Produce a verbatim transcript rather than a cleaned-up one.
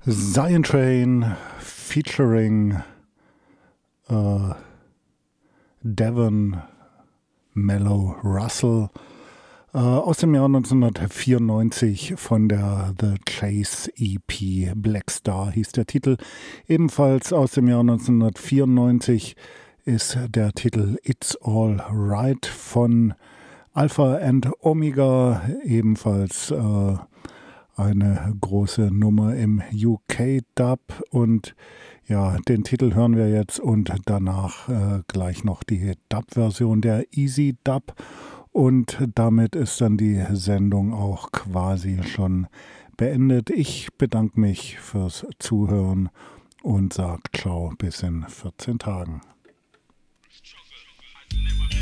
Zion Train featuring äh, Devon Mellow Russell äh, aus dem Jahr neunzehnhundertvierundneunzig von der The Chase E P. Black Star hieß der Titel. Ebenfalls aus dem Jahr neunzehnhundertvierundneunzig ist der Titel It's All Right von Alpha and Omega, ebenfalls äh, eine große Nummer im U K-Dub. Und ja, den Titel hören wir jetzt und danach äh, gleich noch die Dub-Version der Easy Dub. Und damit ist dann die Sendung auch quasi schon beendet. Ich bedanke mich fürs Zuhören und sage ciao bis in vierzehn Tagen.